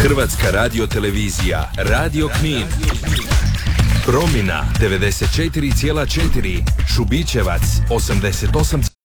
Hrvatska radiotelevizija, Radio Knin. Promina 94,4, Šubićevac 88,4.